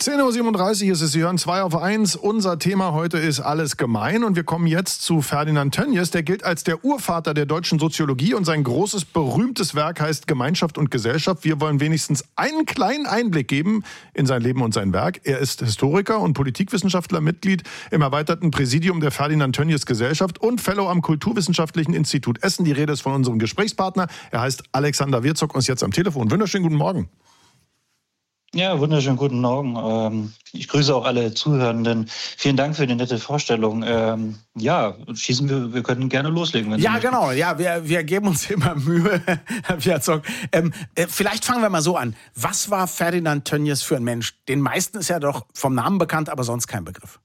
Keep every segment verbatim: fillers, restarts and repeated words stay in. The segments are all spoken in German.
zehn Uhr siebenunddreißig ist es, Sie hören zwei auf eins. Unser Thema heute ist alles gemein und wir kommen jetzt zu Ferdinand Tönnies. Der gilt als der Urvater der deutschen Soziologie und sein großes, berühmtes Werk heißt Gemeinschaft und Gesellschaft. Wir wollen wenigstens einen kleinen Einblick geben in sein Leben und sein Werk. Er ist Historiker und Politikwissenschaftler, Mitglied im erweiterten Präsidium der Ferdinand Tönnies Gesellschaft und Fellow am Kulturwissenschaftlichen Institut Essen. Die Rede ist von unserem Gesprächspartner. Er heißt Alexander Wirzog und ist jetzt am Telefon. Wunderschönen guten Morgen. Ja, wunderschönen guten Morgen. Ich grüße auch alle Zuhörenden. Vielen Dank für die nette Vorstellung. Ja, schießen wir, wir können gerne loslegen. Wenn ja, genau. Ja, wir, wir geben uns immer Mühe, Herr Wirzog. Ähm, vielleicht fangen wir mal so an. Was war Ferdinand Tönnies für ein Mensch? Den meisten ist ja doch vom Namen bekannt, aber sonst kein Begriff.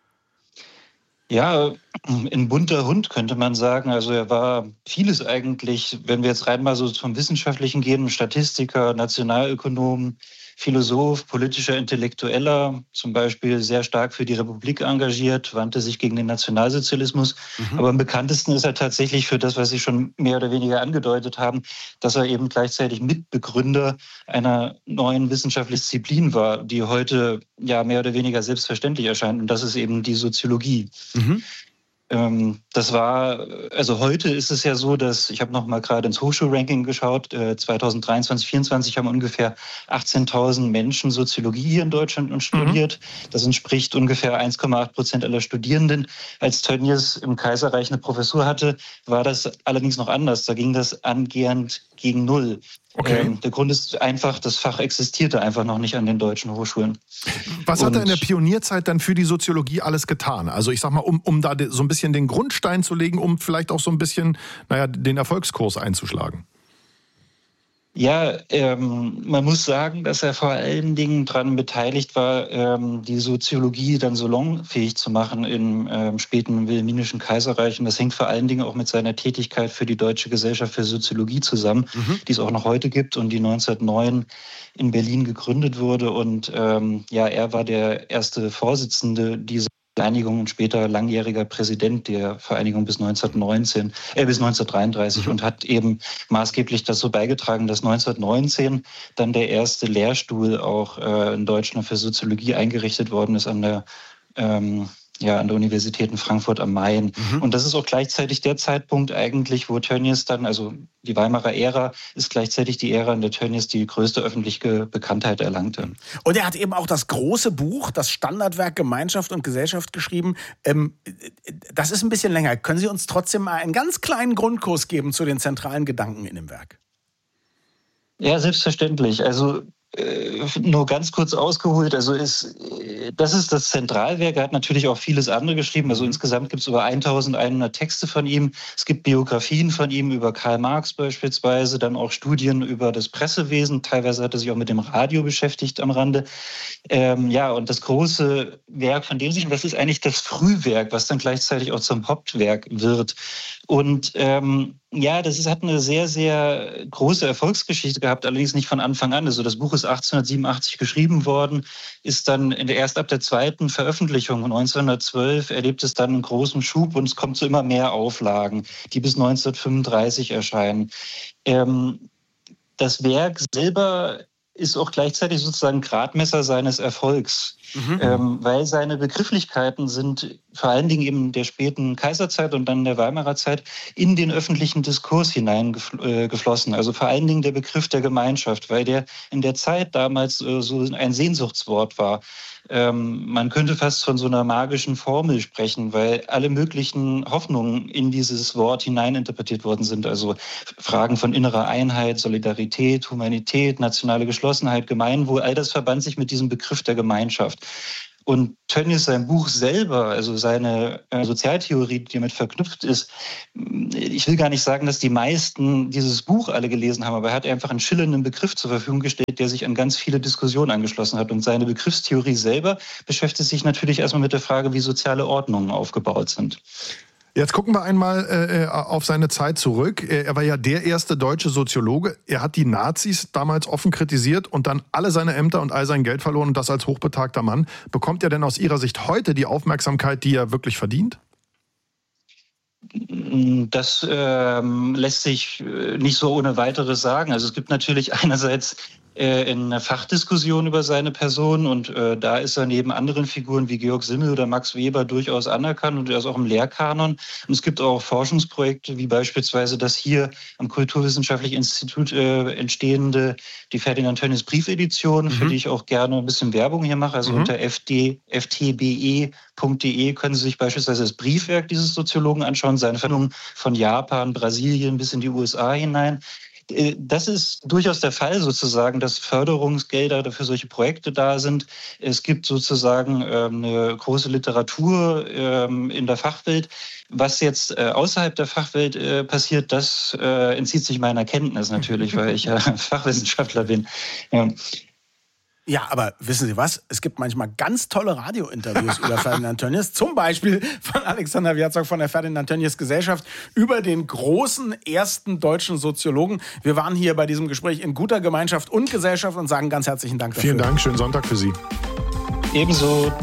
Ja, ein bunter Hund könnte man sagen. Also er war vieles eigentlich, wenn wir jetzt rein mal so zum Wissenschaftlichen gehen, Statistiker, Nationalökonom, Philosoph, politischer Intellektueller, zum Beispiel sehr stark für die Republik engagiert, wandte sich gegen den Nationalsozialismus. Mhm. Aber am bekanntesten ist er tatsächlich für das, was Sie schon mehr oder weniger angedeutet haben, dass er eben gleichzeitig Mitbegründer einer neuen wissenschaftlichen Disziplin war, die heute ja mehr oder weniger selbstverständlich erscheint. Und das ist eben die Soziologie. Mhm. Das war, also heute ist es ja so, dass, ich habe noch mal gerade ins Hochschulranking geschaut, zweitausenddreiundzwanzig, vierundzwanzig haben ungefähr achtzehntausend Menschen Soziologie hier in Deutschland studiert. Mhm. Das entspricht ungefähr eins Komma acht Prozent aller Studierenden. Als Tönnies im Kaiserreich eine Professur hatte, war das allerdings noch anders. Da ging das angehend gegen null. Okay. Ähm, der Grund ist einfach, das Fach existierte einfach noch nicht an den deutschen Hochschulen. Was hat er in der Pionierzeit dann für die Soziologie alles getan? Also ich sag mal, um, um da so ein bisschen den Grundstein zu legen, um vielleicht auch so ein bisschen, naja, den Erfolgskurs einzuschlagen. Ja, ähm, man muss sagen, dass er vor allen Dingen daran beteiligt war, ähm, die Soziologie dann salonfähig zu machen im ähm, späten Wilhelminischen Kaiserreich. Und das hängt vor allen Dingen auch mit seiner Tätigkeit für die Deutsche Gesellschaft für Soziologie zusammen, mhm. die es auch noch heute gibt und die neunzehnhundertneun in Berlin gegründet wurde. Und ähm, ja, er war der erste Vorsitzende dieser Vereinigung und später langjähriger Präsident der Vereinigung bis neunzehnhundertneunzehn, äh, bis neunzehnhundertdreiunddreißig mhm. und hat eben maßgeblich dazu beigetragen, dass neunzehnhundertneunzehn dann der erste Lehrstuhl auch äh, in Deutschland für Soziologie eingerichtet worden ist an der ähm, ja, an der Universität in Frankfurt am Main. Mhm. Und das ist auch gleichzeitig der Zeitpunkt eigentlich, wo Tönnies dann, also die Weimarer Ära, ist gleichzeitig die Ära, in der Tönnies die größte öffentliche Bekanntheit erlangte. Und er hat eben auch das große Buch, das Standardwerk Gemeinschaft und Gesellschaft geschrieben. Ähm, das ist ein bisschen länger. Können Sie uns trotzdem mal einen ganz kleinen Grundkurs geben zu den zentralen Gedanken in dem Werk? Ja, selbstverständlich. Also Äh, nur ganz kurz ausgeholt, also ist, das ist das Zentralwerk. Er hat natürlich auch vieles andere geschrieben. Also insgesamt gibt es über eintausendeinhundert Texte von ihm. Es gibt Biografien von ihm über Karl Marx beispielsweise, dann auch Studien über das Pressewesen. Teilweise hat er sich auch mit dem Radio beschäftigt am Rande. Ähm, ja, und das große Werk, von dem sich, das ist eigentlich das Frühwerk, was dann gleichzeitig auch zum Hauptwerk wird. Und ähm, ja, das ist, hat eine sehr, sehr große Erfolgsgeschichte gehabt, allerdings nicht von Anfang an. Also das Buch ist achtzehnhundertsiebenundachtzig geschrieben worden, ist dann in der, erst ab der zweiten Veröffentlichung neunzehnhundertzwölf erlebt es dann einen großen Schub und es kommt zu immer mehr Auflagen, die bis neunzehnhundertfünfunddreißig erscheinen. Ähm, das Werk selber ist auch gleichzeitig sozusagen Gradmesser seines Erfolgs, mhm. ähm, weil seine Begrifflichkeiten sind vor allen Dingen eben der späten Kaiserzeit und dann der Weimarer Zeit in den öffentlichen Diskurs hineingeflossen. Also vor allen Dingen der Begriff der Gemeinschaft, weil der in der Zeit damals äh, so ein Sehnsuchtswort war. Ähm, man könnte fast von so einer magischen Formel sprechen, weil alle möglichen Hoffnungen in dieses Wort hineininterpretiert worden sind. Also Fragen von innerer Einheit, Solidarität, Humanität, nationale Geschlossenheit, Gemeinwohl, all das verband sich mit diesem Begriff der Gemeinschaft. Und Tönnies, sein Buch selber, also seine äh, Sozialtheorie, die damit verknüpft ist, ich will gar nicht sagen, dass die meisten dieses Buch alle gelesen haben, aber er hat einfach einen schillernden Begriff zur Verfügung gestellt, der sich an ganz viele Diskussionen angeschlossen hat. Und seine Begriffstheorie selber beschäftigt sich natürlich erstmal mit der Frage, wie soziale Ordnungen aufgebaut sind. Jetzt gucken wir einmal äh, auf seine Zeit zurück. Er war ja der erste deutsche Soziologe. Er hat die Nazis damals offen kritisiert und dann alle seine Ämter und all sein Geld verloren und das als hochbetagter Mann. Bekommt er denn aus Ihrer Sicht heute die Aufmerksamkeit, die er wirklich verdient? Das ähm, lässt sich nicht so ohne weiteres sagen. Also es gibt natürlich einerseits äh, in einer Fachdiskussion über seine Person und äh, da ist er neben anderen Figuren wie Georg Simmel oder Max Weber durchaus anerkannt und er ist auch im Lehrkanon. Und es gibt auch Forschungsprojekte, wie beispielsweise das hier am Kulturwissenschaftlichen Institut äh, entstehende, die Ferdinand Tönnies Briefedition, mhm. für die ich auch gerne ein bisschen Werbung hier mache. Also mhm. unter f d f t b e punkt d e können Sie sich beispielsweise das Briefwerk dieses Soziologen anschauen, seine Verbindung von Japan, Brasilien bis in die U S A hinein. Das ist durchaus der Fall sozusagen, dass Förderungsgelder dafür solche Projekte da sind. Es gibt sozusagen ähm, eine große Literatur ähm, in der Fachwelt. Was jetzt äh, außerhalb der Fachwelt äh, passiert, das äh, entzieht sich meiner Kenntnis natürlich, weil ich ja Fachwissenschaftler bin. Ja. Ja, aber wissen Sie was? Es gibt manchmal ganz tolle Radiointerviews über Ferdinand Tönnies, zum Beispiel von Alexander Wierzog von der Ferdinand Tönnies Gesellschaft über den großen ersten deutschen Soziologen. Wir waren hier bei diesem Gespräch in guter Gemeinschaft und Gesellschaft und sagen ganz herzlichen Dank dafür. Vielen Dank, schönen Sonntag für Sie. Ebenso.